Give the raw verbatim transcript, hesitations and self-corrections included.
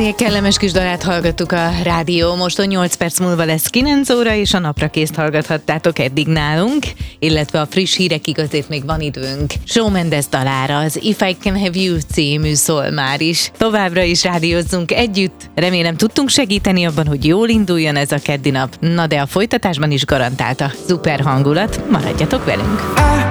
Kellemes kis dalát hallgattuk a rádió. Most a nyolc perc múlva lesz kilenc óra, és a napra készt hallgathattátok eddig nálunk, illetve a friss hírekig azért még van időnk. Shawn Mendes dalára, az If I Can Have You című szól már is. Továbbra is rádiózzunk együtt. Remélem tudtunk segíteni abban, hogy jól induljon ez a keddi nap. Na de a folytatásban is garantálta szuper hangulat. Maradjatok velünk!